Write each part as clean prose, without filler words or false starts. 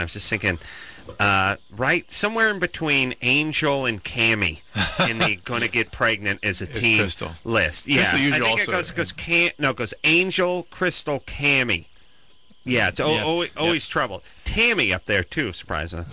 was just thinking, right somewhere in between Angel and Cammy in the going to get pregnant as a teen Crystal. list. Yeah, Crystal usually I think it goes Angel, Crystal, Cammy. Yeah, it's always trouble. Tammy up there too, surprisingly.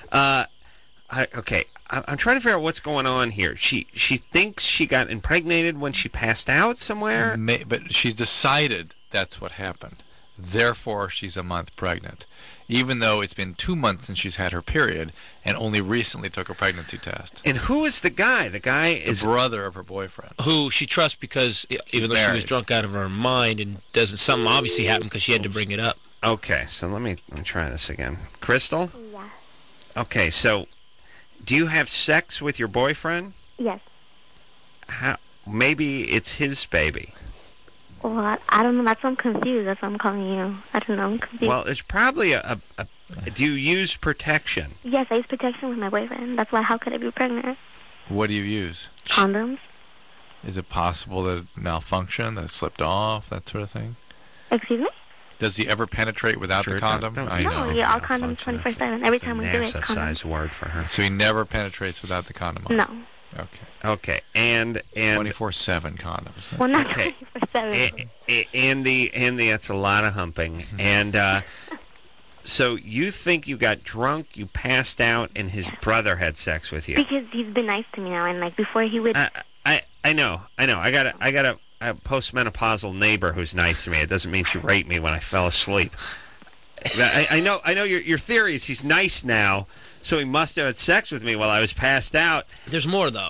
I'm trying to figure out what's going on here. She thinks she got impregnated when she passed out somewhere. But she's decided that's what happened. Therefore, she's a month pregnant, even though it's been 2 months since she's had her period and only recently took a pregnancy test. And who is the guy? The guy is the brother of her boyfriend, who she trusts because even though she was drunk out of her mind and something obviously happened because she had to bring it up. Okay, so let me try this again. Crystal? Yeah. Okay, so do you have sex with your boyfriend? Yes. How? Maybe it's his baby. Well, I don't know. That's why I'm confused. That's why I'm calling you. I don't know. I'm confused. Well, it's probably a do you use protection? Yes, I use protection with my boyfriend. That's why. How could I be pregnant? What do you use? Condoms. Is it possible that it malfunctioned, that it slipped off, that sort of thing? Excuse me? Does he ever penetrate without the condom? Don't I use know. No, yeah, all condoms 24/7. Every time we do it, That's a NASA-sized word for her. So he never penetrates without the condom on? No. Okay. Okay, and 24/7 condoms. Well, not Okay. 24/7. Andy, that's a lot of humping. And so you think you got drunk, you passed out, and his brother had sex with you? Because he's been nice to me now, and like before he would. I know. I got a postmenopausal neighbor who's nice to me. It doesn't mean she raped me when I fell asleep. I know your theory is he's nice now, so he must have had sex with me while I was passed out. There's more though.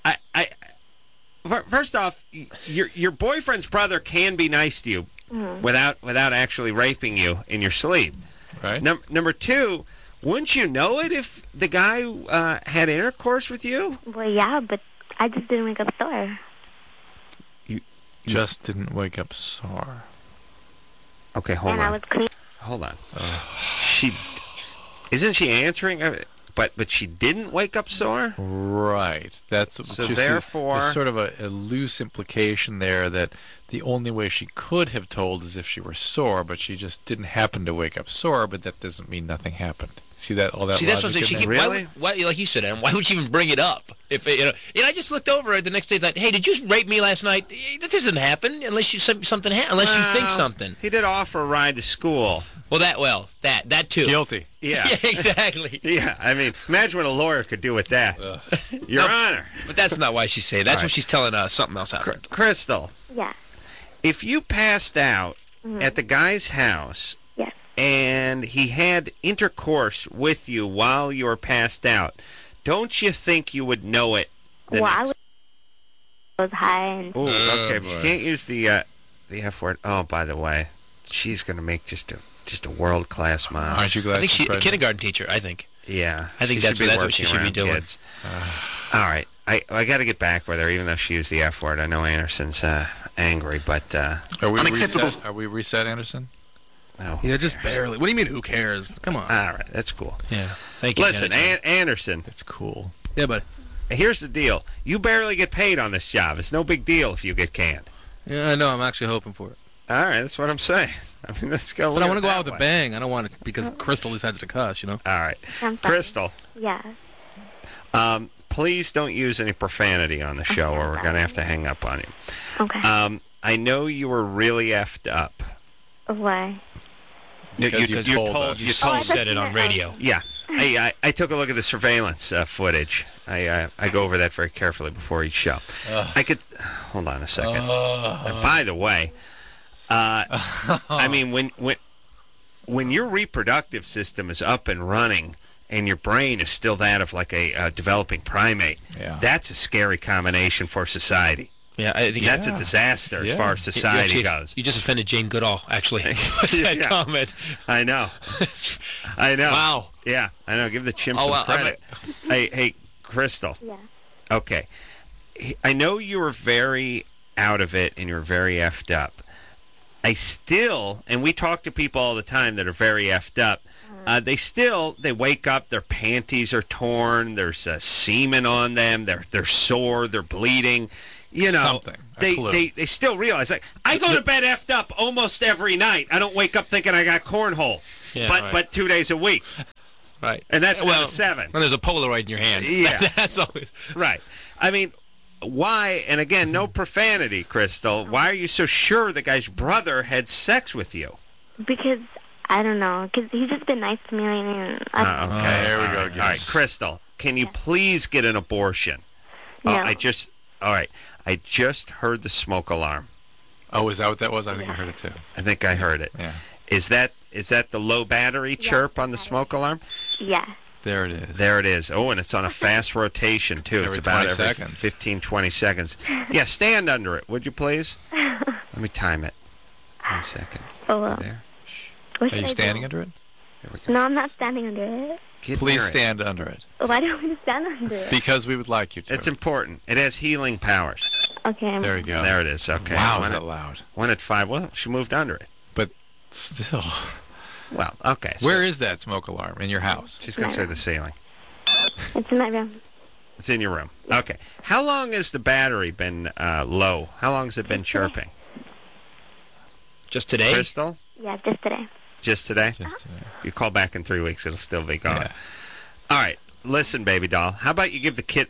First off, your boyfriend's brother can be nice to you without actually raping you in your sleep. Right. Number two, wouldn't you know it if the guy had intercourse with you? Well, yeah, but I just didn't wake up sore. Just didn't wake up sore. Okay, hold and on. I was clean. Hold on. Isn't she answering? But she didn't wake up sore? Right. That's so therefore there's sort of a loose implication there that the only way she could have told is if she were sore, but she just didn't happen to wake up sore, but that doesn't mean nothing happened. See that all that? See, that's what I'm saying. Really? Why, like you said, Adam, why would you even bring it up? If and I just looked over it the next day, thought, hey, did you rape me last night? That doesn't happen unless you something unless you think something. He did offer a ride to school. Well, that too. Guilty. Yeah. Yeah, exactly. Yeah, I mean, imagine what a lawyer could do with that. Your Honor. But that's not why she's saying. That's what she's telling us. Something else happened. Crystal, Yeah. if you passed out at the guy's house Yes. and he had intercourse with you while you were passed out, don't you think you would know it? Well, I was high and. Ooh, okay, but you can't use the F word. Oh, by the way, she's going to make just a world-class mom. Aren't you glad? I think she's a pregnant? kindergarten teacher. I think. Yeah. I think she that's should be what she should be working doing. around kids. All right. I got to get back with her, even though she used the F word. I know Anderson's angry, but... Are we unacceptable. reset? Are we reset, Anderson? No. Yeah, just barely. What do you mean, who cares? Come on. All right, that's cool. Yeah. Thank you. Listen, Anderson, It's cool. Yeah, but here's the deal. You barely get paid on this job. It's no big deal if you get canned. yeah, I know. I'm actually hoping for it. All right, that's what I'm saying. I mean, let's go. But I want to go out with a bang. I don't want to because Crystal decides to cuss. You know. All right, I'm sorry. Crystal. Yeah. Please don't use any profanity on the show, or we're gonna have to hang up on you. Okay. I know you were really effed up. Why? Because you told us. You Oh, I said it thought on you- radio. Yeah, I took a look at the surveillance footage. I go over that very carefully before each show. I could hold on a second. And by the way, I mean when your reproductive system is up and running and your brain is still that of like a developing primate, that's a scary combination for society. Yeah, I think That's a disaster as far as society goes. You just offended Jane Goodall, actually, with that comment. I know. I know. Wow. Yeah, I know. Give the chimp Oh, some credit. Hey, Crystal. Yeah. Okay. I know you were very out of it and you're very effed up. I still, and we talk to people all the time that are very effed up, they wake up, their panties are torn, there's semen on them, they're sore, they're bleeding. You know, Something. they still realize, like, I go to bed effed up almost every night. I don't wake up thinking I got cornhole, Yeah, right. but 2 days a week. Right. And that's well, out of 7. When there's a Polaroid in your hand. Yeah. That's always... Right. I mean, why, and again, no profanity, Crystal, why are you so sure the guy's brother had sex with you? Because, I don't know, because he's just been nice to me lately. And Okay. there we go. All right, Crystal, can you please get an abortion? No. All right. I just heard the smoke alarm. Oh, is that what that was? I think I heard it too. I think I heard it. Yeah. Is that the low battery chirp on the smoke alarm? Yeah. There it is. There it is. Oh, and it's on a fast rotation, too. It's Every about 20 every seconds. 15, 20 seconds. Yeah, stand under it, would you please? Let me time it. 1 second. Oh, well. There. Shh. What Are should you I standing do? under it? There we go. No, I'm not standing under it. Get Please near it. stand under it. Why do I want to stand under it? Because we would like you to. It's important. It has healing powers. Okay. There you go. There it is. Okay. Wow, is One that at, loud? 1 at 5. Well, she moved under it. But still. Well, okay. So Where is that smoke alarm? In your house? she's going to say the ceiling. It's in my room. It's in your room. Okay. How long has the battery been low? How long has it been chirping? Just today? Crystal? Yeah, just today. Just today? Just, You call back in 3 weeks, it'll still be gone. Yeah. All right. Listen, baby doll. How about you give the kid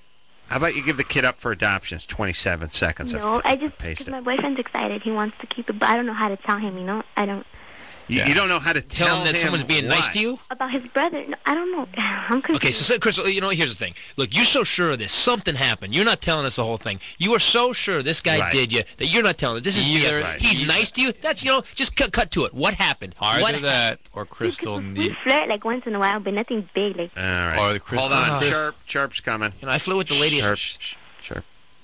up for adoption? It's 27 seconds. No, I just, paste because it. my boyfriend's excited. He wants to keep it, but I don't know how to tell him, I don't. You don't know how to Tell him that someone's being nice what? to you? About his brother. No, I don't know. I'm confused. Okay, so Crystal, here's the thing. Look, you're so sure of this. Something happened. You're not telling us the whole thing. You are so sure this guy Right. did you that you're not telling us. This is Either- BS. right. He's nice to you. That's, just cut to it. What happened? Either What that or Crystal we need. flirt like once in a while, but nothing big. Like, All right. Or the Crystal. Hold on. Crystal- Chirp's coming. I flew with the lady. Chirp. Chirp.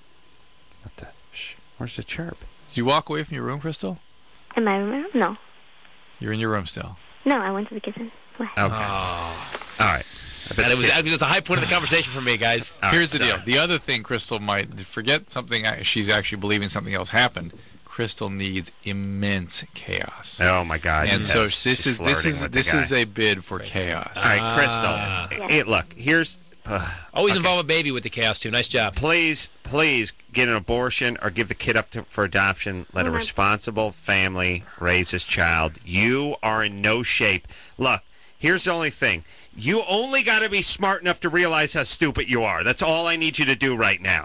What the? Shh. Where's the chirp? Did you walk away from your room, Crystal? in my room? No. You're in your room still. No, I went to the kitchen. Why? Okay. All right. I bet And the it was a high point of the conversation for me, guys. All right, Here's the so- deal. The other thing Crystal might forget something. She's actually believing something else happened. Crystal needs immense chaos. Oh my God! And so Yes, this she's is flirting with the this guy. is a bid for chaos. All right, Crystal. Yeah. Look, here's. Always Okay. involve a baby with the chaos, too. Nice job. Please get an abortion or give the kid up for adoption. Let a Mhm. responsible family raise his child. You are in no shape. Look, here's the only thing. You only got to be smart enough to realize how stupid you are. That's all I need you to do right now.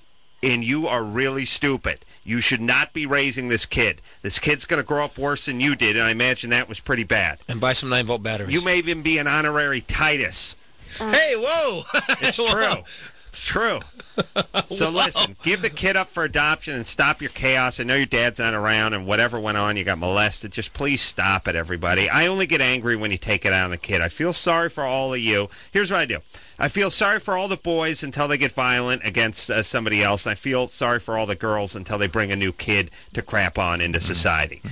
And you are really stupid. You should not be raising this kid. This kid's going to grow up worse than you did, and I imagine that was pretty bad. And buy some 9-volt batteries. You may even be an honorary Titus. Hey, whoa! It's true. It's true. So listen, give the kid up for adoption and stop your chaos. I know your dad's not around and whatever went on, you got molested. Just please stop it, everybody. I only get angry when you take it out on the kid. I feel sorry for all of you. Here's what I do. I feel sorry for all the boys until they get violent against somebody else. And I feel sorry for all the girls until they bring a new kid to crap on into society.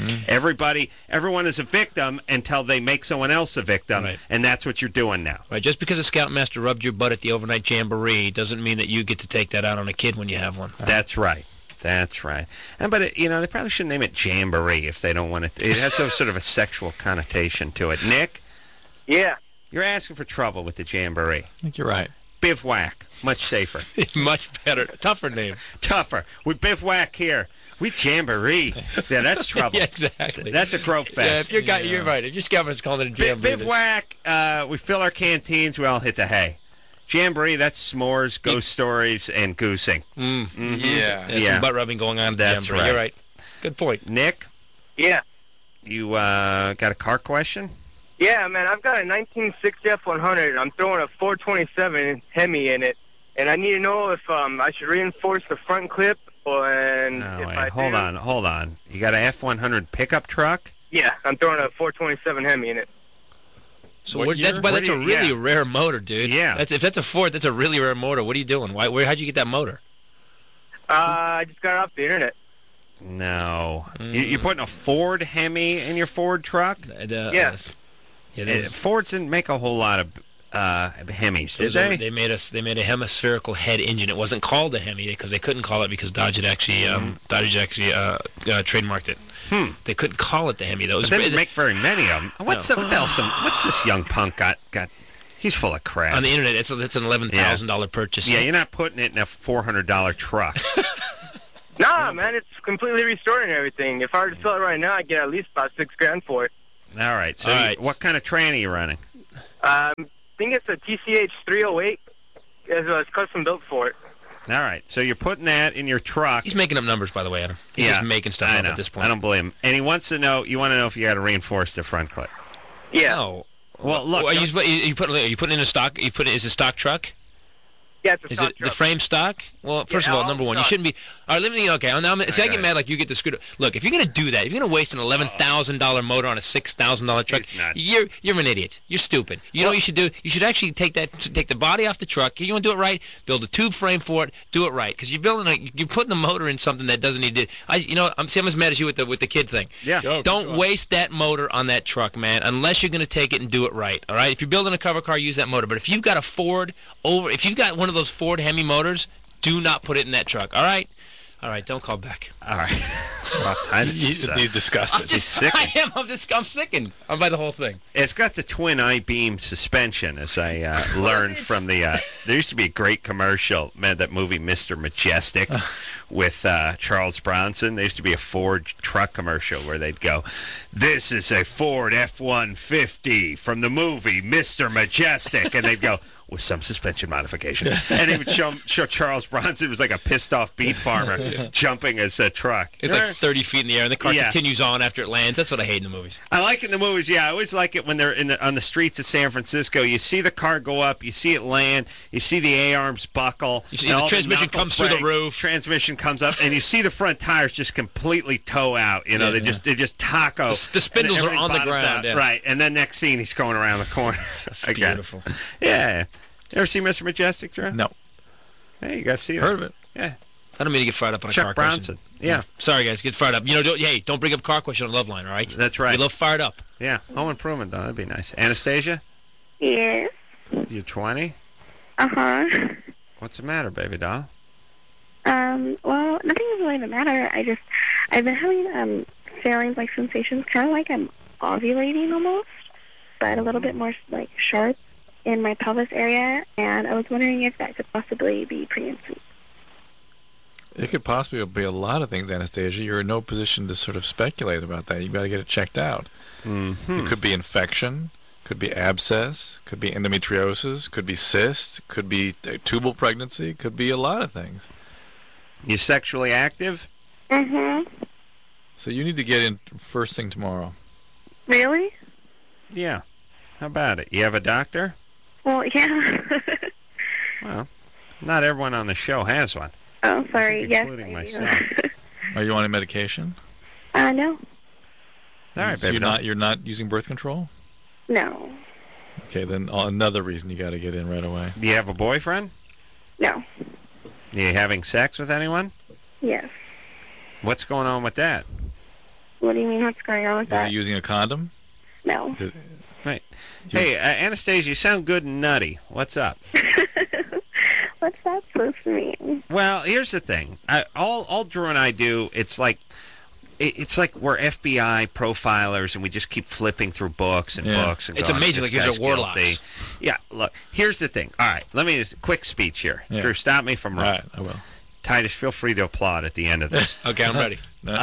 Everyone is a victim until they make someone else a victim, Right. and that's what you're doing now. Right, just because a scoutmaster rubbed your butt at the overnight jamboree doesn't mean that you get to take that out on a kid when you have one. That's right. That's right. But, they probably shouldn't name it Jamboree if they don't want it. It has some sort of a sexual connotation to it. Nick, Yeah. you're asking for trouble with the Jamboree. I think you're right. Bivouac, much safer. Much better. Tougher name. Tougher. We bivouac here. We Jamboree. Yeah, that's trouble. Yeah, exactly. That's a grope Yeah, fest. if your guy, you're right. If your scoutmaster's calling it a jamboree. Bivouac, we fill our canteens, we all hit the hay. Jamboree, that's s'mores, ghost stories, and goosing. Yeah. There's Yeah. some butt rubbing going on at the That's jamboree. right. You're right. Good point. Nick, Yeah. you got a car question? Yeah, man, I've got a 1960 F100. I'm throwing a 427 Hemi in it, and I need to know if I should reinforce the front clip and No, if wait, I hold do. on. You got a F-100 pickup truck? Yeah, I'm throwing a 427 Hemi in it. So What that's year? why Where that's do a you- really yeah. rare motor, dude. Yeah. If that's a Ford, that's a really rare motor. What are you doing? How'd you get that motor? I just got it off the internet. No. You're putting a Ford Hemi in your Ford truck? Yeah. Yeah, those- Fords didn't make a whole lot of Hemis, did those they? They made a hemispherical head engine. It wasn't called a Hemi because they couldn't call it because Dodge had actually trademarked it. They couldn't call it the Hemi. That was But they didn't make very many of them. What's this young punk got? He's full of crap. on the internet. It's an $11,000 purchase. Yeah, you're not putting it in a $400 truck. Nah, man, it's completely restored and everything. If I were to sell it right now, I'd get at least about $6,000 for it. All right. So All right. what kind of tranny are you running? think it's a TCH 308. It's custom built for it. All right, so you're putting that in your truck. He's making up numbers, by the way, Adam. He's just making stuff up at this point. I don't blame him. And he wants to know, you want to know if you got to reinforce the front clip. Yeah. No. Well, look. Are you putting in a stock? Is it a stock truck? Yeah, it's a Is stock it truck. the frame stock? Well, first of all, number one, you shouldn't be. All right, let me. Okay, now I get mad like you get the scooter. Look, if you're gonna do that, if you're gonna waste an $11,000 motor on a $6,000 truck, you're an idiot. You're stupid. You know what you should do? You should actually take the body off the truck. You want to do it right? Build a tube frame for it. Do it right, because you're putting the motor in something that doesn't need to. I'm as mad as you with the kid thing. Yeah. Don't waste that motor on that truck, man. Unless you're gonna take it and do it right. All right. If you're building a cover car, use that motor. But if you've got if you've got one of those Ford Hemi motors, do not put it in that truck. All right? All right, don't call back. All right. He's disgusted. He's sickened. I am. I'm sickened. I'm by the whole thing. It's got the twin I-beam suspension, as I learned from the... there used to be a great commercial, that movie Mr. Majestic, with Charles Bronson. There used to be a Ford truck commercial where they'd go, "This is a Ford F-150 from the movie Mr. Majestic." And they'd go, "With some suspension modification." And he would show Charles Bronson. It was like a pissed-off beet farmer jumping his truck. It's like 30 feet in the air, and the car continues on after it lands. That's what I hate in the movies. I like it in the movies, I always like it when they're on the streets of San Francisco. You see the car go up, you see it land, you see the A-arms buckle. You see the transmission comes through the roof. Transmission comes up, and you see the front tires just completely toe out. They just taco. The spindles are on the ground. Yeah. Right, and then next scene, he's going around the corner. It's beautiful. Yeah. You ever see Mr. Majestic, Drew? No. Hey, you got to see it. Heard of it. Yeah. I don't mean to get fired up on a Chuck car Bronson. question. Yeah. Sorry, guys. Get fired up. Don't bring up car question on Loveline, all right? That's right. We love fired up. Yeah. Home improvement, though. That'd be nice. Anastasia? Yes. You're 20? Uh-huh. What's the matter, baby doll? Well, nothing is really the matter. I've been having, feelings like sensations, kind of like I'm ovulating almost, but a little bit more, like, sharp in my pelvis area, and I was wondering if that could possibly be pregnancy. It could possibly be a lot of things, Anastasia. You're in no position to sort of speculate about that. You've got to get it checked out. Mm-hmm. It could be infection, could be abscess, could be endometriosis, could be cysts, could be tubal pregnancy, could be a lot of things. You sexually active? Mm-hmm. So you need to get in first thing tomorrow. Really? Yeah. How about it? You have a doctor? Well, yeah. Well, not everyone on the show has one. Oh, sorry. Yes, including I do. myself. Are you on a medication? No. All right, So baby doll. you're not using birth control? No. Okay, then another reason you got to get in right away. Do you have a boyfriend? No. Are you having sex with anyone? Yes. What's going on with that? What do you mean? What's going on with Is that? he using a condom? No. Right. Hey, Anastasia, you sound good and nutty. What's up? What's that supposed to mean? Well, here's the thing. All Drew and I do, it's like we're FBI profilers, and we just keep flipping through books and books. And It's going, amazing, this like these guy's are warlocks. guilty. Yeah, look, here's the thing. All right, let me just quick speech here. Yeah. Drew, stop me if I'm wrong. All right, I will. Titus, feel free to applaud at the end of this. Okay, I'm ready.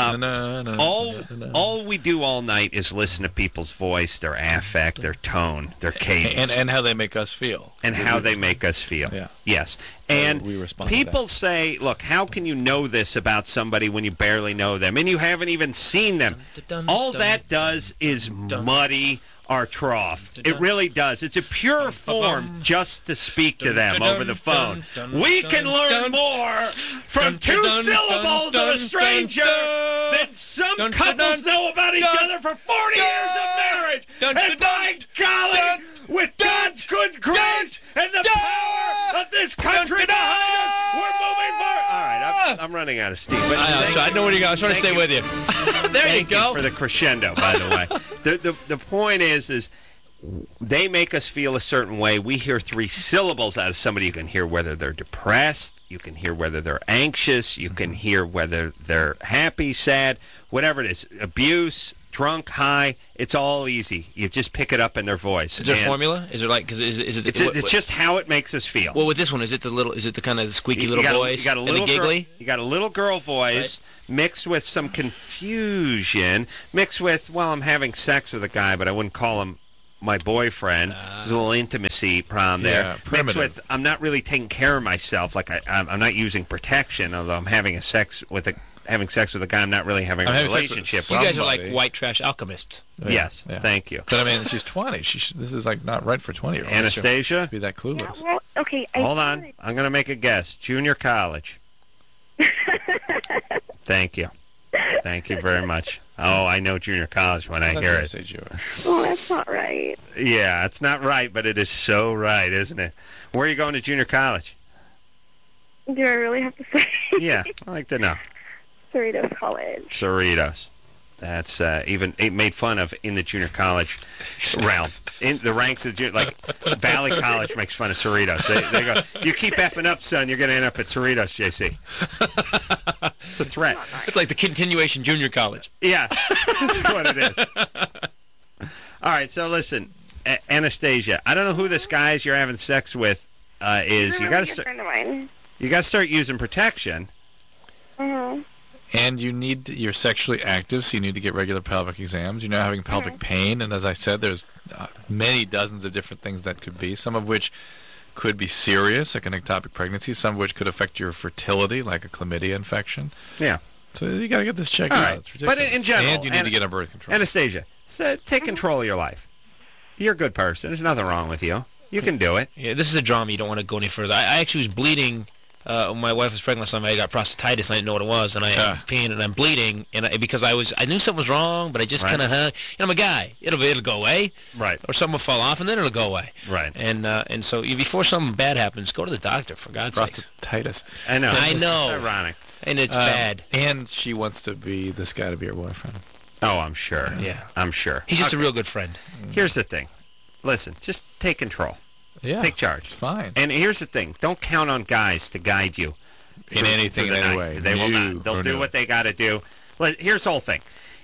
All we do all night is listen to people's voice, their affect, their tone, their cadence, And how they make us feel. and how they make us feel. Yeah. Yes. And we respond to people say, look, how can you know this about somebody when you barely know them and you haven't even seen them? All that does is muddy our trough. It really does. It's a pure form just to speak to them over the phone. We can learn more from two syllables of a stranger than some couples know about each other for 40 years of marriage. And by golly, with God's good grace and the power of this country behind us, we're moving forward. All right, I'm running out of steam. But I know where you're going. I was trying to stay with you. There you go. for the crescendo, by the way. The point is they make us feel a certain way. We hear three syllables out of somebody. You can hear whether they're depressed. You can hear whether they're anxious. You can hear whether they're happy, sad, whatever it is. Abuse, drunk, high. It's all easy. You just pick it up in their voice. Is there a formula? Is there like because is it? It's just how it makes us feel. Well, with this one, is it the kind of squeaky little voice? You got a little and the giggly. Girl, you got a little girl voice mixed with some confusion, mixed with, well, I'm having sex with a guy, but I wouldn't call him my boyfriend. There's a little intimacy problem there. Yeah, Mixed primitive. with I'm not really taking care of myself. Like I'm not using protection, although I'm having sex with a guy I'm not really having a relationship with. You guys are like Somebody. white trash alchemists. Yes, Yeah. thank you. But I mean, she's 20. This is like not right for 20-year-olds. Anastasia? Be that Yeah, clueless. well, okay. Hold on. I'm going to make a guess. Junior college. Thank you. Thank you very much. Oh, I know junior college when I hear it. Say Jewish. Oh, that's not right. Yeah, it's not right, but it is so right, isn't it? Where are you going to junior college? Do I really have to say? Yeah, I'd like to know. Cerritos College. Cerritos. That's even it made fun of in the junior college realm. In the ranks of junior, like Valley College makes fun of Cerritos. They go, you keep effing up, son, you're going to end up at Cerritos, JC. It's a threat. It's like the continuation junior college. Yeah, that's what it is. All right, so listen, Anastasia, I don't know who this guy is you're having sex with is. You got to start. Friend of mine. You got to start using protection. Mm-hmm. And you're sexually active, so you need to get regular pelvic exams. You're now having pelvic pain, and as I said, there's many dozens of different things that could be, some of which could be serious, like an ectopic pregnancy, some of which could affect your fertility, like a chlamydia infection. Yeah. So you got to get this checked All out. right. It's ridiculous. But in general, and you need to get on birth control. Anastasia, take control of your life. You're a good person. There's nothing wrong with you. You can do it. Yeah, this is a drama. You don't want to go any further. I actually was bleeding. My wife was pregnant last time. I got prostatitis, and I didn't know what it was, and I had pain, and I'm bleeding, and because I knew something was wrong, but I just kind of, I'm a guy. It'll go away, right? Or something will fall off, and then it'll go away, right? And so before something bad happens, go to the doctor for God's sake. Prostatitis. I know. I know. It's ironic, and it's bad. And she wants to be this guy to be her boyfriend. Oh, I'm sure. Yeah, I'm sure. He's just a real good friend. Here's the thing. Listen, just take control. Yeah, take charge. It's fine. And here's the thing: don't count on guys to guide you. In anything, in any way. They will not. They'll do what they got to do. Here's the whole thing.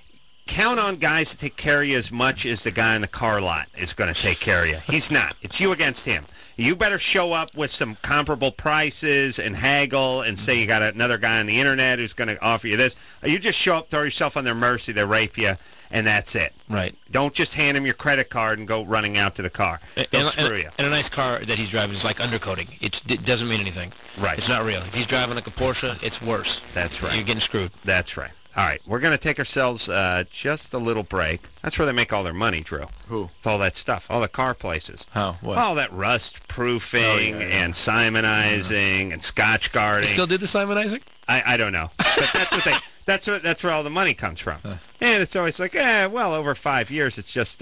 Count on guys to take care of you as much as the guy in the car lot is going to take care of you. He's not. It's you against him. You better show up with some comparable prices and haggle and say you got another guy on the internet who's going to offer you this. You just show up, throw yourself on their mercy, they rape you, and that's it. Right. Don't just hand him your credit card and go running out to the car. They'll screw you. And a nice car that he's driving is like undercoating. It doesn't mean anything. Right. It's not real. If he's driving like a Porsche, it's worse. That's right. You're getting screwed. That's right. All right, we're going to take ourselves just a little break. That's where they make all their money, Drew. Who? With all that stuff, all the car places. How? What? All that rust proofing and Simonizing and Scotch guarding. They still do the Simonizing? I don't know, but that's what they. That's where all the money comes from. And it's always like, well, over 5 years, it's just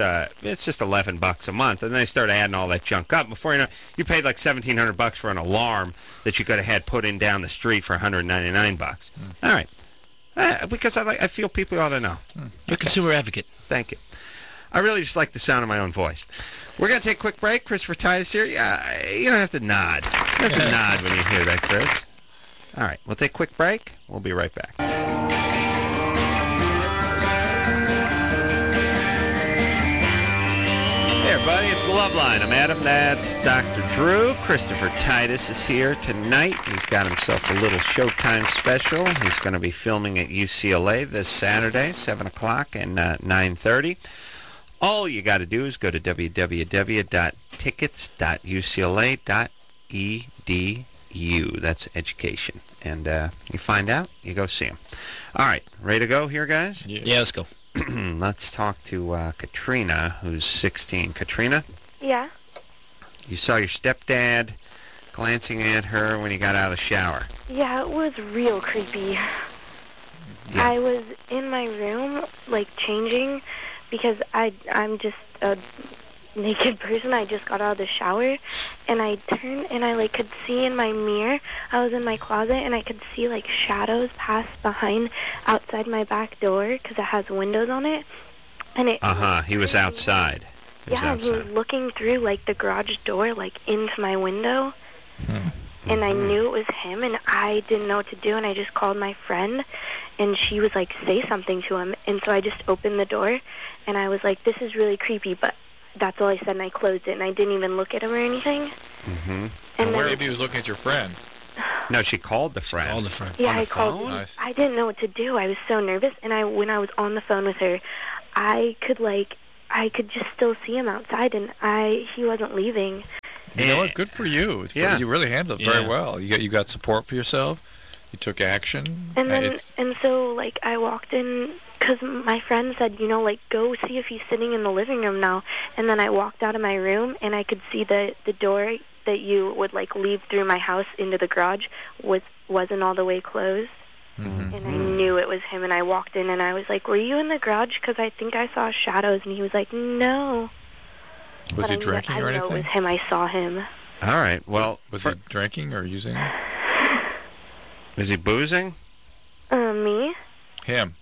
$11 a month, and then they start adding all that junk up. Before you know, you paid like $1,700 for an alarm that you could have had put in down the street for $199. All right. Because I feel people ought to know. You're a consumer advocate. Thank you. I really just like the sound of my own voice. We're going to take a quick break. Christopher Titus here. You don't have to nod. You don't have to nod when you hear that, Chris. All right. We'll take a quick break. We'll be right back. Hey, everybody. It's the Love Line. I'm Adam. That's Dr. Drew. Christopher Titus is here tonight. He's got himself a little Showtime special. He's going to be filming at UCLA this Saturday, 7 o'clock and 9:30. All you got to do is go to www.tickets.ucla.edu. That's education. And you find out, you go see him. All right, ready to go here, guys? Yeah, let's go. Let's talk to Katrina, who's 16. Katrina? Yeah. You saw your stepdad glancing at her when he got out of the shower. Yeah, it was real creepy. Yeah. I was in my room, like, changing, because I'm just a naked person. I just got out of the shower, and I turned, and I, like, could see in my mirror. I was in my closet, and I could see, like, shadows pass behind outside my back door, because it has windows on it. And it... He was outside. Yeah, he was looking through, like, the garage door, like, into my window. And I knew it was him, and I didn't know what to do, and I just called my friend, and she was like, say something to him. And so I just opened the door, and I was like, this is really creepy, but that's all I said, and I closed it, and I didn't even look at him or anything. Mm-hmm. And then, maybe he was looking at your friend. No, she called the friend. Called the friend. yeah, On the I called. phone? Nice. I didn't know what to do. I was so nervous, and when I was on the phone with her, I could, like, I could just still see him outside, and he wasn't leaving. You know what? Good for you. Yeah. You really handled it very well. You got support for yourself. You took action. And then, and so, like, I walked in, because my friend said, you know, like, go see if he's sitting in the living room now. And then I walked out of my room, and I could see the door that you would, like, leave through my house into the garage wasn't all the way closed. Mm-hmm. And I knew it was him, and I walked in, and I was like, were you in the garage? Because I think I saw shadows. And he was like, no. Was he drinking or anything? I know it was him. I saw him. All right. Well, was he drinking or using? Is he boozing? Me? Him.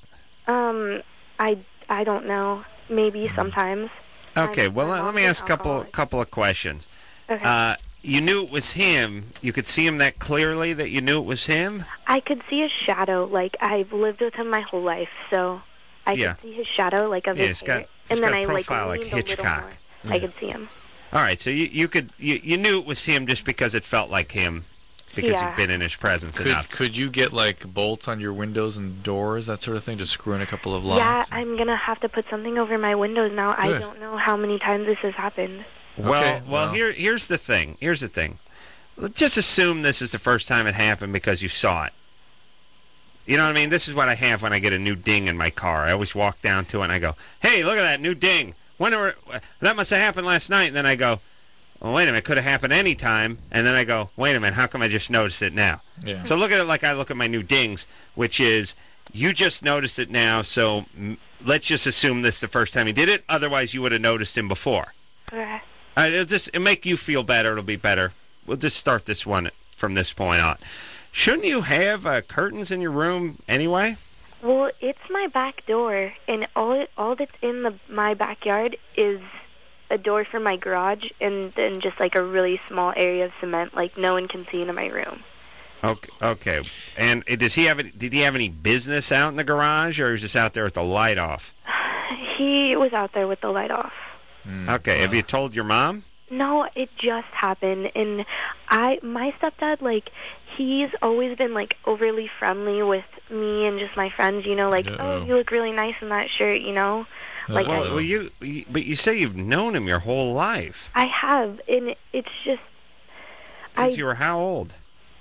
I don't know. Maybe sometimes. Okay. Well, let me ask a couple of questions. Okay. You knew it was him. You could see him that clearly that you knew it was him? I could see his shadow. Like, I've lived with him my whole life, so I could see his shadow, like, of his hair. And then got I, a profile like Hitchcock. I could see him. All right, so you knew it was him just because it felt like him, because you've been in his presence enough. Could you get, like, bolts on your windows and doors, that sort of thing, just screw in a couple of locks? Yeah, I'm going to have to put something over my windows now. Good. I don't know how many times this has happened. Well, here's the thing. Here's the thing. Just assume this is the first time it happened because you saw it. You know what I mean? This is what I have when I get a new ding in my car. I always walk down to it and I go, hey, look at that new ding. That must have happened last night. And then I go, well, wait a minute, it could have happened any time. And then I go, wait a minute, how come I just noticed it now? Yeah. So look at it like I look at my new dings, which is you just noticed it now, so let's just assume this is the first time he did it. Otherwise, you would have noticed him before. Okay. It'll make you feel better. It'll be better. We'll just start this one from this point on. Shouldn't you have curtains in your room anyway? Well, it's my back door, and all that's in my backyard is a door for my garage, and then just like a really small area of cement, like no one can see into my room. Okay. And did he have any business out in the garage, or was he just out there with the light off? He was out there with the light off. Okay. Have you told your mom? No, it just happened, and my stepdad, like, he's always been, like, overly friendly with me and just my friends, you know, like, oh, you look really nice in that shirt, you know? Like, but you say you've known him your whole life. I have, and it's just... Since you were how old?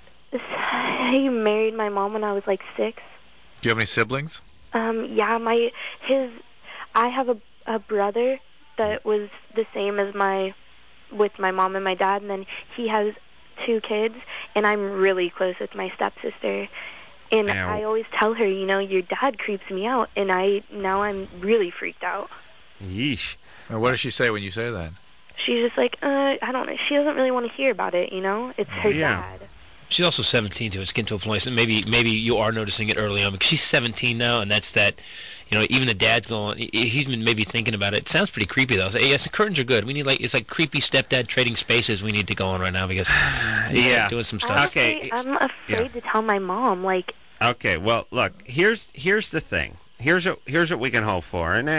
He married my mom when I was, like, 6. Do you have any siblings? Yeah, I have a brother that was the same as with my mom and my dad, and then he has 2 kids, and I'm really close with my stepsister. And I always tell her, you know, your dad creeps me out, and now I'm really freaked out. Yeesh. And what does she say when you say that? She's just like, I don't know. She doesn't really want to hear about it, you know? It's her dad. She's also 17 too. It's skin to influence, and maybe you are noticing it early on because she's 17 now, and that's that. You know, even the dad's going. He's been maybe thinking about it. It sounds pretty creepy though. So, yes, the curtains are good. We need it's like creepy stepdad trading spaces. We need to go on right now because he's doing some stuff. Honestly, I'm afraid to tell my mom. Like. Okay. Well, look. Here's the thing. Here's what we can hope for, and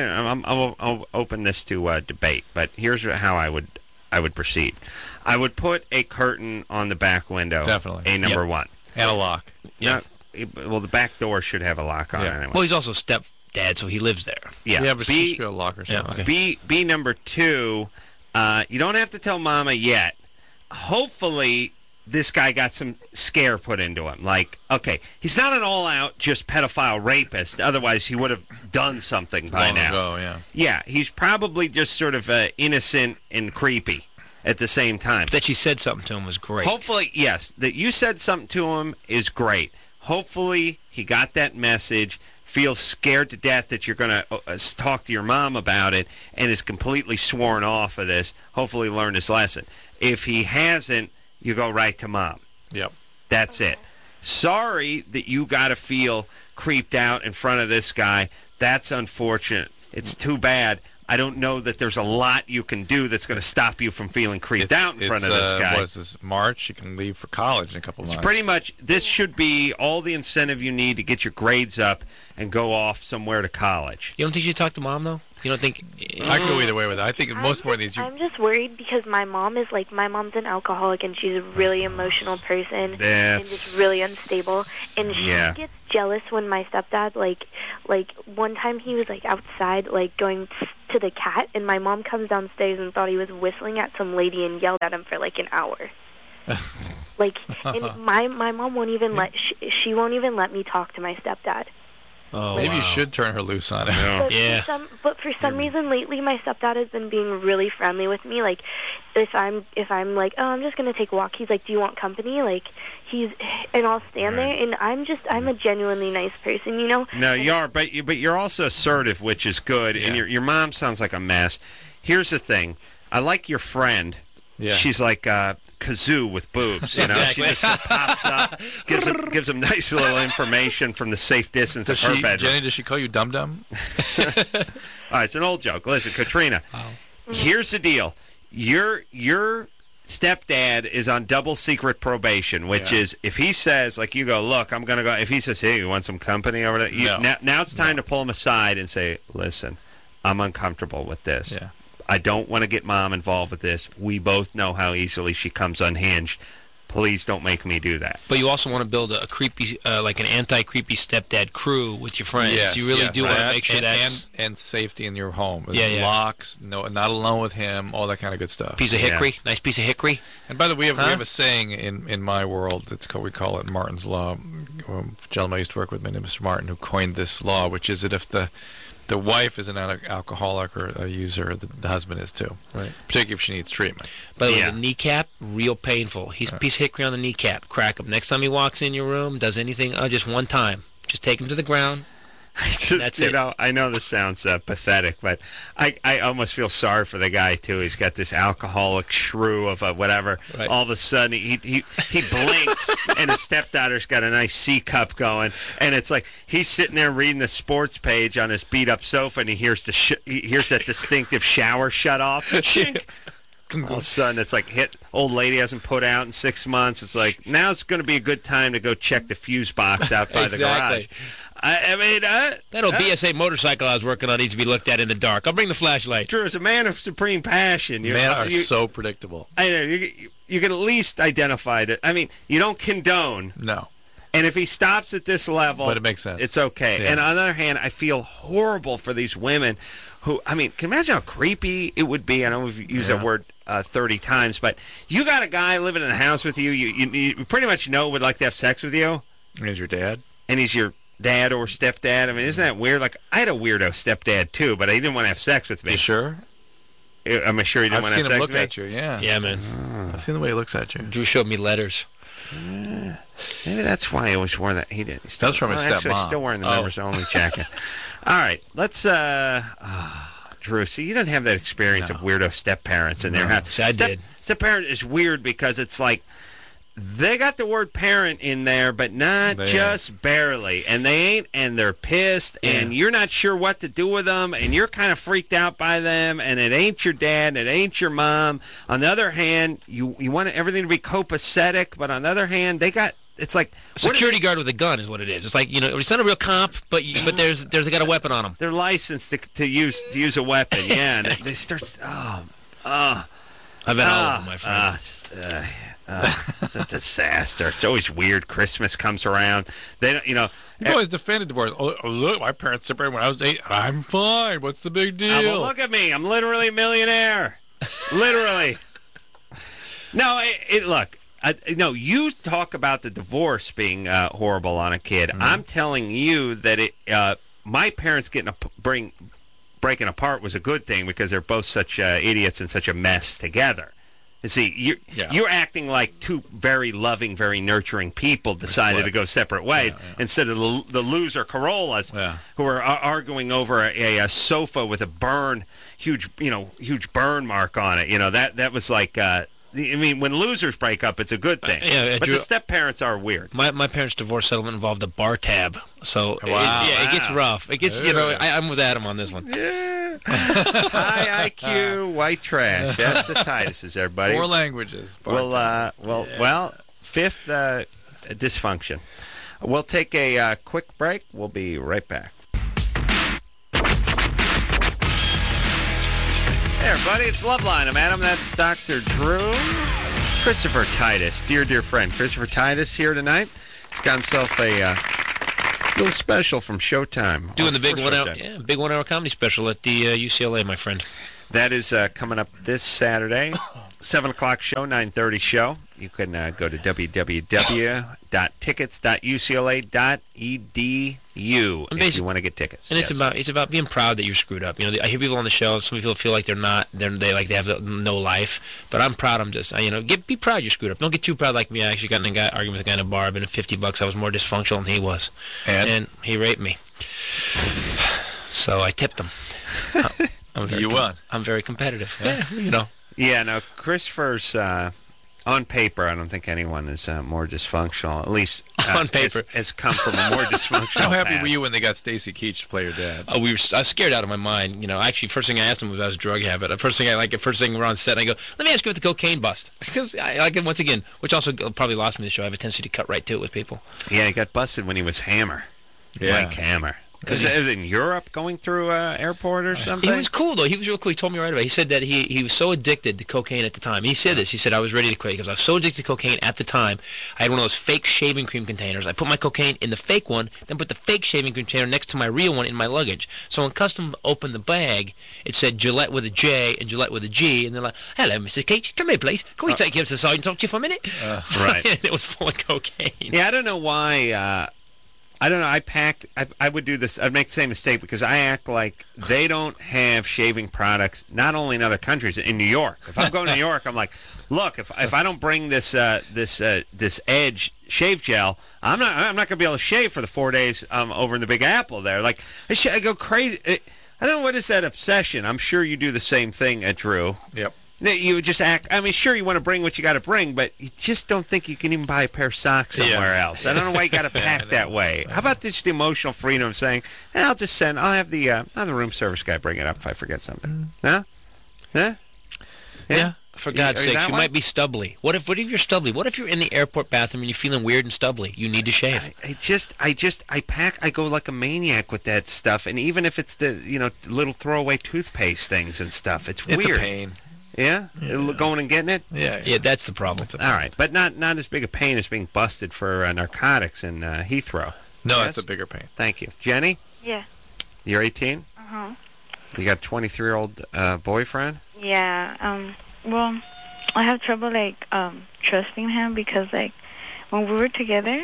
I'll open this to debate. But here's how I would proceed. I would put a curtain on the back window. Definitely. Number one. And a lock. Yeah. Well, the back door should have a lock on it anyway. Well, he's also stepdad, so he lives there. Yeah. But she should be a lock or something. Yeah, okay. B number 2, you don't have to tell Mama yet. Hopefully, this guy got some scare put into him. Like, okay, he's not an all-out just pedophile rapist. Otherwise, he would have done something by now. Long ago, yeah. Yeah, he's probably just sort of innocent and creepy at the same time. That she said something to him was great. Hopefully, yes, that you said something to him is great. Hopefully, he got that message, feels scared to death that you're going to talk to your mom about it, and is completely sworn off of this. Hopefully, learned his lesson. If he hasn't, you go right to Mom. Yep. That's it. Sorry that you got to feel creeped out in front of this guy. That's unfortunate. It's too bad. I don't know that there's a lot you can do that's going to stop you from feeling creeped out in front of this guy. What is this, March? You can leave for college in a couple months. It's pretty much, this should be all the incentive you need to get your grades up and go off somewhere to college. You don't think you should talk to Mom, though? You don't think... I could go either way with it. I think most of these... I'm just worried because my mom's an alcoholic, and she's a really emotional person and just really unstable. And she gets jealous when my stepdad, like one time he was, like, outside, like, going to the cat, and my mom comes downstairs and thought he was whistling at some lady and yelled at him for like an hour. Like, and my mom won't even she won't even let me talk to my stepdad. Oh, maybe you should turn her loose on it. But for some reason lately, my stepdad has been being really friendly with me. Like, if I'm like, oh, I'm just gonna take a walk, he's like, do you want company? Like, and I'll stand there, and I'm a genuinely nice person, you know. No, you are, but you're also assertive, which is good. And your mom sounds like a mess. Here's the thing, I like your friend. Yeah. She's like kazoo with boobs, you know. Exactly. She just pops up, gives them nice little information from the safe distance of her bedroom. Jenny, does she call you Dum Dum? All right, it's an old joke. Listen, Katrina, here's the deal. Your stepdad is on double secret probation, which is if he says, like, you go, look, I'm going to go. If he says, hey, you want some company over there? Now it's time to pull him aside and say, listen, I'm uncomfortable with this. Yeah. I don't want to get Mom involved with this. We both know how easily she comes unhinged. Please don't make me do that. But you also want to build a creepy, like an anti-creepy stepdad crew with your friends. Yes, you really do want to make sure that's... And safety in your home. Locks, not alone with him, all that kind of good stuff. Piece of hickory, nice piece of hickory. And by the way, we have a saying in my world, we call it Martin's Law. A gentleman I used to work with, my name is Mr. Martin, who coined this law, which is that if the wife is an alcoholic or a user, the husband is too. Right. Particularly if she needs treatment. By the way, the kneecap, real painful. He's a piece of hickory on the kneecap. Crack him. Next time he walks in your room, does anything, just one time. Just take him to the ground. That's it. I know this sounds pathetic, but I almost feel sorry for the guy too. He's got this alcoholic shrew of whatever. Right. All of a sudden, he blinks, and his stepdaughter's got a nice C cup going, and it's like he's sitting there reading the sports page on his beat up sofa, and he hears that distinctive shower shut off. All of a sudden, it's like old lady hasn't put out in 6 months. It's like, now it's going to be a good time to go check the fuse box out by the garage. I mean, that old BSA motorcycle I was working on needs to be looked at in the dark. I'll bring the flashlight. Drew, as a man of supreme passion, men are so predictable. I know you can at least identify it. I mean, you don't condone. No. And if he stops at this level, but it makes sense. It's okay. Yeah. And on the other hand, I feel horrible for these women who, I mean, can you imagine how creepy it would be? I know we've used that word 30 times, but you got a guy living in the house with you. You pretty much know would like to have sex with you. And he's your dad. And he's your dad or stepdad. I mean, isn't that weird? Like, I had a weirdo stepdad too, but he didn't want to have sex with me. You sure? I'm sure he didn't want to have sex with me. I've seen him look at you. Yeah. Yeah, man. I've seen the way he looks at you. Drew showed me letters. Maybe that's why he always wore that. He didn't. That's from his stepmom. Actually, still wearing the members only jacket. All right, let's. Drew, see, you didn't have that experience of weirdo step-parents in their house. I did. Step-parent is weird because it's like they got the word parent in there, but not just barely. And they ain't, and they're pissed, and you're not sure what to do with them, and you're kind of freaked out by them, and it ain't your dad, and it ain't your mom. On the other hand, you want everything to be copacetic, but on the other hand, they got... It's like security guard with a gun is what it is. It's like, it's not a real cop, but there's they got a weapon on them. They're licensed to use a weapon. Yeah, and they start. I've been all of them, my friend. It's a disaster. It's always weird. Christmas comes around. They don't, You always defended divorce. Oh, look, my parents separated when I was 8. I'm fine. What's the big deal? Well, look at me. I'm literally a millionaire. Literally. No, look. No, you talk about the divorce being horrible on a kid. Mm-hmm. I'm telling you that my parents breaking apart was a good thing because they're both such idiots and such a mess together. You see, you're acting like two very loving, very nurturing people decided to go separate ways instead of the loser Corollas who are arguing over a sofa with a huge burn mark on it. That was like. I mean, when losers break up, it's a good thing. But the step-parents are weird. My parents' divorce settlement involved a bar tab. So, it gets rough. It gets, I'm with Adam on this one. Yeah. High IQ, white trash. That's the Tituses, everybody. 4 languages. Well, fifth, dysfunction. We'll take a quick break. We'll be right back. Hey, everybody, it's Loveline. I'm Adam. That's Dr. Drew. Christopher Titus, dear friend. Christopher Titus here tonight. He's got himself a Little special from Showtime. Doing the big For 1 hour, Showtime. big 1 hour comedy special at the UCLA, my friend. That is coming up this Saturday, 7 o'clock show, 9:30 show. You can go to www.tickets.ucla.edu if you want to get tickets. And Yes. it's about being proud that you're screwed up. I hear people on the show. Some people feel like they have no life. But I'm proud. I'm just be proud you're screwed up. Don't get too proud like me. I actually got in an argument with a guy in a bar. I've been at $50. I was more dysfunctional than he was, and he raped me. So I tipped him. You won. I'm very competitive. Yeah, no, Christopher's, on paper, I don't think anyone is more dysfunctional. At least on paper. Has come from a more dysfunctional How happy past. were you when they got Stacy Keach to play your dad? I was scared out of my mind. Actually, first thing I asked him was about his drug habit. First thing we're on set, and I go, let me ask you about the cocaine bust. Because once again, which also probably lost me the show. I have a tendency to cut right to it with people. Yeah, he got busted when he was Hammer. Yeah. Mike Hammer. Because it was in Europe going through airport or something? He was cool, though. He was real cool. He told me right away. He said that he was so addicted to cocaine at the time. He said this. He said, I was ready to quit because I was so addicted to cocaine at the time. I had one of those fake shaving cream containers. I put my cocaine in the fake one, then put the fake shaving cream container next to my real one in my luggage. So when Custom opened the bag, it said Gillette with a J and Gillette with a G. And they're like, hello, Mr. Keach. Come here, please. Can we take you to the side and talk to you for a minute? Right. And it was full of cocaine. Yeah, I don't know why... I don't know. I would do this. I'd make the same mistake because I act like they don't have shaving products, not only in other countries, in New York. If I'm going to New York, I'm like, look, if I don't bring this Edge shave gel, I'm not going to be able to shave for the 4 days over in the Big Apple there. Like, I go crazy. I don't know, what is that obsession? I'm sure you do the same thing, Drew. Yep. You would just act. I mean, sure, you want to bring what you got to bring, but you just don't think you can even buy a pair of socks somewhere else. I don't know why you got to pack that way. How about just the emotional freedom of saying, I'll have the room service guy bring it up if I forget something. Huh? Huh? Yeah. For God's sakes, you might be stubbly. What if you're stubbly? What if you're in the airport bathroom and you're feeling weird and stubbly? You need to shave. I go like a maniac with that stuff, and even if it's the little throwaway toothpaste things and stuff, it's weird. It's a pain. Yeah? Going and getting it? Yeah, that's the problem. All right, but not as big a pain as being busted for narcotics in Heathrow. No, Yes? it's a bigger pain. Thank you. Jenny? Yeah. You're 18? Uh-huh. You got a 23-year-old boyfriend? Yeah. Well, I have trouble, trusting him because, when we were together,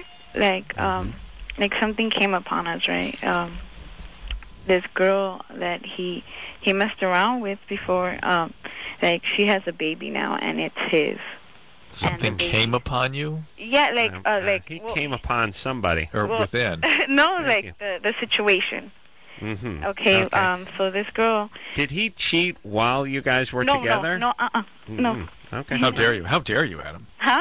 something came upon us, right? This girl that he messed around with before, she has a baby now, and it's his. Something came upon you? Yeah, he came upon somebody. Or within? No, the situation. Mm-hmm. Okay, so this girl... Did he cheat while you guys were together? No. Mm-hmm. Okay. How dare you? How dare you, Adam? Huh?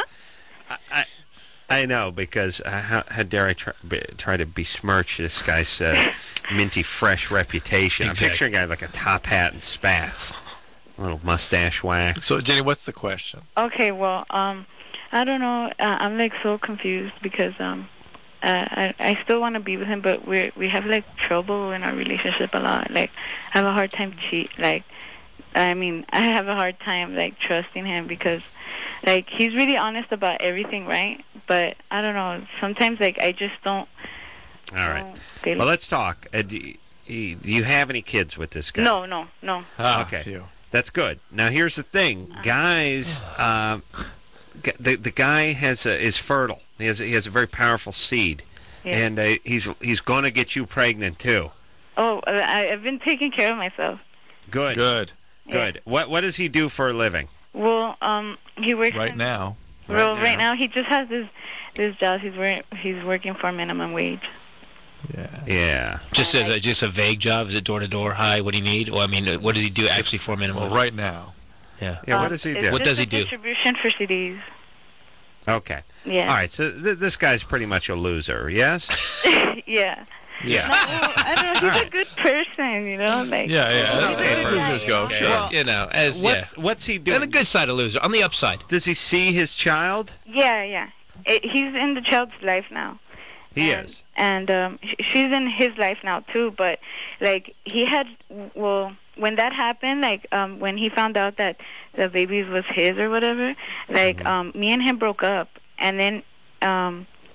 I know, because how dare I try to besmirch this guy's minty fresh reputation. Exactly. I'm picturing a guy with a top hat and spats. A little mustache wax. So, Jenny, what's the question? Okay, well, I don't know. I'm so confused because I still want to be with him, but we have trouble in our relationship a lot. I have a hard time I have a hard time trusting him because he's really honest about everything, right? But I don't know. Sometimes I just don't. All right. Well, let's talk. Do you have any kids with this guy? No. Okay. Phew. That's good. Now here's the thing, guys. The guy is fertile. He has a very powerful seed, and he's going to get you pregnant too. Oh, I've been taking care of myself. Good. Yeah. What does he do for a living? Well, he works Right now. Well, right now he just has this job. He's working for minimum wage. Yeah. Just a vague job? Is it door to door? Hi, what do you need? Well, what does he do actually for minimum? Well, right now. Yeah. Yeah. What does he do? What does he do? Distribution for CDs. Okay. Yeah. All right. So this guy's pretty much a loser. Yes. Yeah. Yeah. No, I don't know. He's a good person, Yeah. Losers go. Okay. Sure. Well, What's he doing? on the good side of loser. On the upside. Does he see his child? Yeah. He's in the child's life now. He is. And she's in his life now too. But he had when that happened, when he found out that the baby was his or whatever, me and him broke up, and then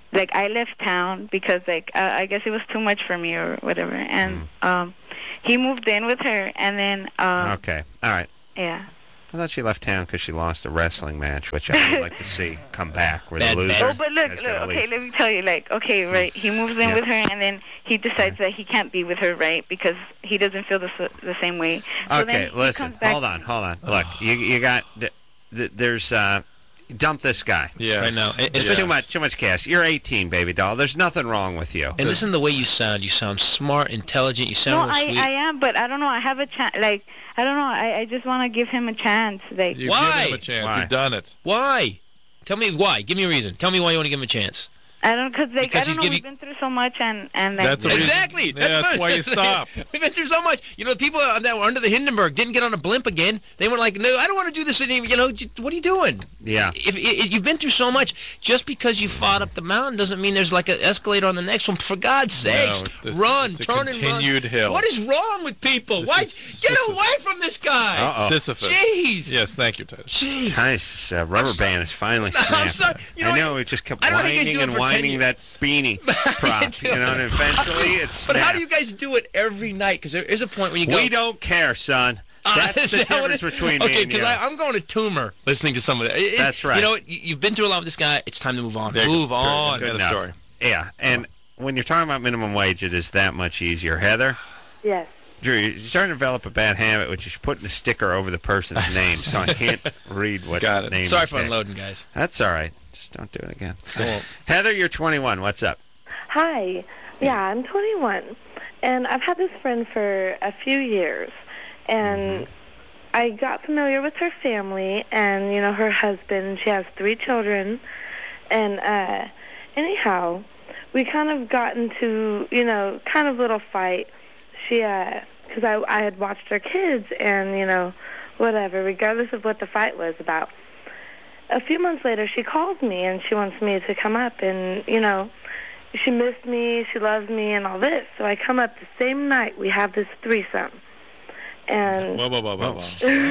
like I left town because like I guess it was too much for me or whatever, and he moved in with her, and then Okay. All right. yeah. I thought she left town because she lost a wrestling match, which I would like to see come back, where Bad, the loser bad. Oh, but look, has look, gotta okay, leave. let me tell you, like, okay, right, he moves in Yeah. with her, and then he decides that he can't be with her, right, because he doesn't feel the same way. So then Okay, he listen. comes back- Hold on. Look, you got there's dump this guy. Yes. Right now. It's Yes. too much cash. You're 18, baby doll. There's nothing wrong with you. And listen to the way you sound. You sound smart, intelligent. You sound No, real sweet. I am, but I don't know, I have a chance, like, I don't know, I just want to give him a chance, like, You've Why? given him a chance. Why? You've done it. Why? Tell me why. Give me a reason. Tell me why you want to give him a chance. I don't, because, like, Because I he's don't know, giving- we've been through so much, and like, That's a reason. Exactly. Yeah, that's why you stop. We've been through so much. You know, the people that were under the Hindenburg didn't get on a blimp again. They were like, no, I don't want to do this anymore. You know, what are you doing? Yeah. If you've been through so much, just because you fought up the mountain doesn't mean there's like an escalator on the next one. For God's sakes, run, it's a turn and run. continued hill. What is wrong with people? This Why? is Get Sisyphus. away from this guy. Uh-oh. Sisyphus. Jeez. Yes, thank you, Titus. Jeez. Nice. Rubber band is finally snapped. I'm sorry. You know I know what? it just kept I don't know how you guys whining do it and for 10 whining years. that beanie prop, you know, and eventually it's But how snapped. do you guys do it every night? Because there is a point where you go. We don't care, son. That's Is the that what difference it- between me Okay, and you. because I'm going to tumor listening to some of that. That's right. You know what? You've been through a lot with this guy. It's time to move on. There you go. Move on. Good Another enough. story. Yeah, and when you're talking about minimum wage, it is that much easier. Heather, yes. Drew, you're starting to develop a bad habit, which is putting a sticker over the person's name, so I can't read what Got it. name Sorry is for there. unloading, guys. That's all right. Just don't do it again. Cool. Heather, you're 21. What's up? Hi. Yeah, I'm 21. And I've had this friend for a few years. And I got familiar with her family and, you know, her husband. She has 3 children. And anyhow, we kind of got into, you know, kind of little fight. She, because I had watched her kids and, you know, whatever, regardless of what the fight was about. A few months later, she calls me and she wants me to come up and, you know, she missed me, she loves me, and all this. So I come up the same night. We have this threesome. And, Whoa.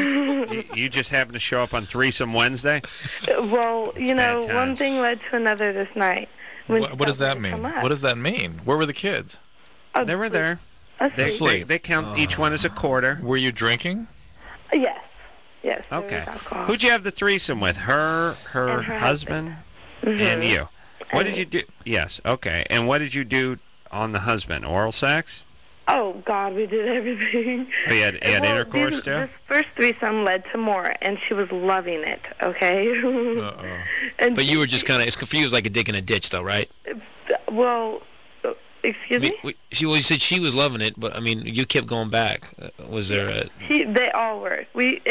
You just happened to show up on Threesome Wednesday? well, you know, bad one times. thing led to another this night. when she What does felt that me to mean? come up. What does that mean? Where were the kids? Oh, They were there. asleep. They count each one as a quarter. Were you drinking? Yes. Yes. there Okay. was alcohol. Who'd you have the threesome with? Her And her husband, Mhm. and you. What did And you do? Yes, okay. And what did you do on the husband? Oral sex? Oh, God, we did everything. Oh, you had Well, intercourse too? This first threesome led to more, and she was loving it, okay? Uh-oh. And But you were just kind of confused like a dick in a ditch, though, right? well, excuse me? You said she was loving it, but, I mean, you kept going back. Was there a... They all were. We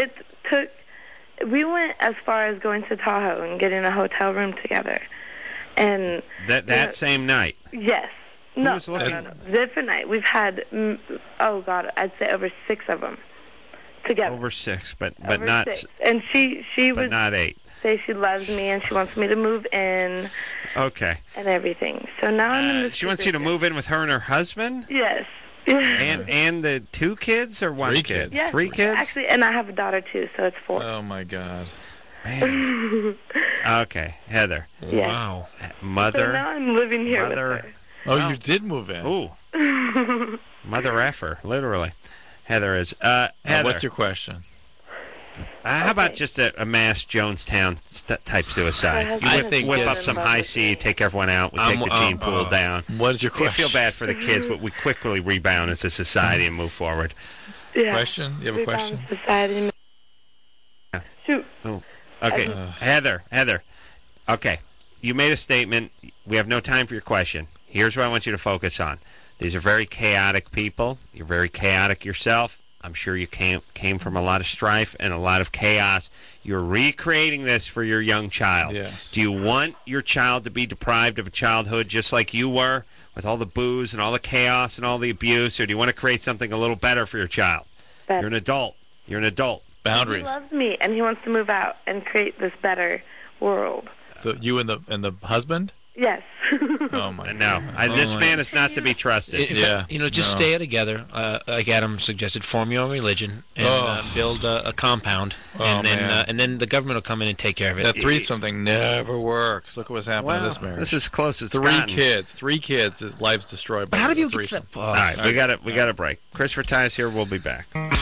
went as far as going to Tahoe and getting a hotel room together. And That same night. yes. Who No, was looking? no. Different night. We've had, oh, God, I'd say over 6 of them together. Over 6, but Over not 6. And she but would not 8. say she loves me and she wants me to move in Okay. and everything. So now I'm in this She wants you to position. move in with her and her husband? Yes. And the 2 kids or 1 3 kid? kids. Yes, 3 kids? Actually, and I have a daughter too, so it's 4. Oh, my God. Man. Okay, Heather. Yes. Wow. So Mother. now I'm living here Mother. with her. Oh, Wow. you did move in. Ooh. Mother effer, literally. Heather is. Heather, What's your question? how about just a mass Jonestown type suicide? You I whip, think whip up yes. some high C, take everyone out, we take the gene pool down. What is your I question? feel bad for the kids, but we quickly rebound as a society and move forward. Yeah. Question? You have a We question? found Society. Yeah. Shoot. Okay, Heather. Okay, you made a statement. We have no time for your question. Here's what I want you to focus on. These are very chaotic people. You're very chaotic yourself. I'm sure you came from a lot of strife and a lot of chaos. You're recreating this for your young child. Yes. Do you want your child to be deprived of a childhood just like you were, with all the booze and all the chaos and all the abuse, or do you want to create something a little better for your child? Better. You're an adult. You're an adult. He Boundaries. loves me, and he wants to move out and create this better world. You and the husband? Yes. Oh my! No, this man is not to be trusted. Just stay together, like Adam suggested. Form your own religion and build a compound, and then the government will come in and take care of it. That threesome thing never works. Look at what's happening to this marriage. This is as close as Three kids. His life's destroyed. By how do you get to that? All right, we got a break. Christopher Titus here. We'll be back.